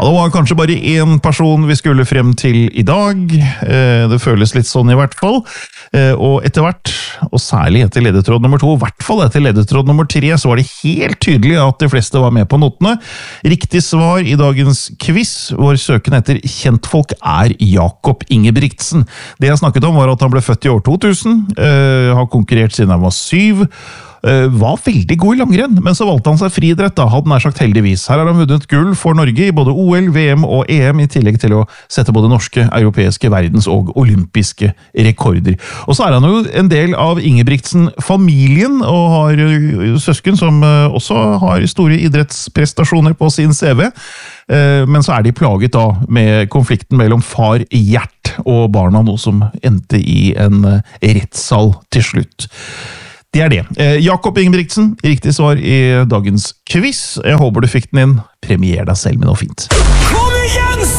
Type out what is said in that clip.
det var kanskje bare én person vi skulle frem til i dag. Det føles litt sånn i hvert fall. Og etter hvert, og særlig etter ledetråd nummer 2, i hvert fall etter ledetråd nummer 3, så var det helt tydelig at de fleste var med på notene. Riktig svar i dagens quiz, vår søken etter kjentfolk, er Jakob Ingebrigtsen. Det jeg snakket om var at han ble født i år 2000, har konkurrert siden han var 7, var veldig god i langrenn, men så valgte han seg friidrett, hadde nær sagt heldigvis. Her har han vunnet gull for Norge i både OL, VM og EM, i tillegg til å sette både norske, europeiske, verdens- og olympiske rekorder. Og så er han jo en del av Ingebrigtsen-familien, og har søsken som også har store idrettsprestasjoner på sin CV, men så er de plaget da med konflikten mellom far Gjert og barna, noe som endte i en rettssal til slutt. Det er det. Jakob Ingebrigtsen, riktig svar i dagens quiz. Jeg håper du fikk den inn. Premier deg selv med noe fint.